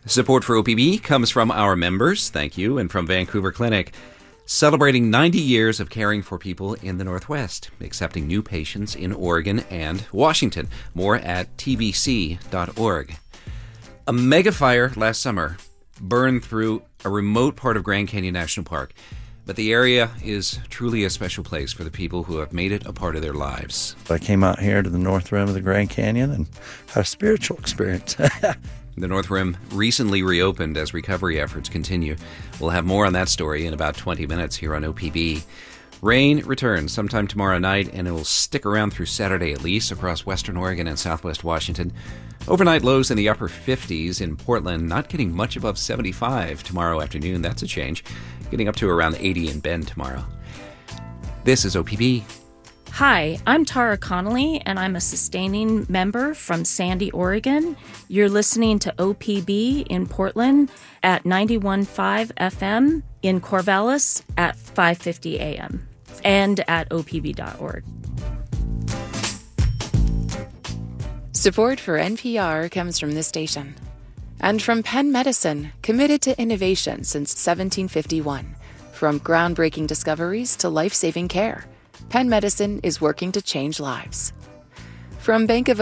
Support for OPB comes from our members, thank you, and from Vancouver Clinic, celebrating 90 years of caring for people in the Northwest, accepting new patients in Oregon and Washington. More at tbc.org. A mega fire last summer burned through a remote part of Grand Canyon National Park, but the area is truly a special place for the people who have made it a part of their lives. I came out here to the North Rim of the Grand Canyon and had a spiritual experience. The North Rim recently reopened as recovery efforts continue. We'll have more on that story in about 20 minutes here on OPB. Rain returns sometime tomorrow night, and it will stick around through Saturday at least across western Oregon and southwest Washington. Overnight lows in the upper 50s in Portland, not getting much above 75 tomorrow afternoon. That's a change. Getting up to around 80 in Bend tomorrow. This is OPB. Hi, I'm Tara Connolly, and I'm a sustaining member from Sandy, Oregon. You're listening to OPB in Portland at 91.5 FM, in Corvallis at 5:50 a.m., and at opb.org. Support for NPR comes from this station and from Penn Medicine, committed to innovation since 1751. From groundbreaking discoveries to life-saving care, Penn Medicine is working to change lives. From Bank of